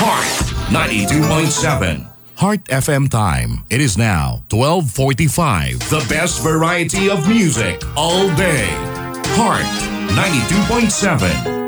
Heart 92.7. Heart FM time. It is now 12:45. The best variety of music all day. Heart 92.7.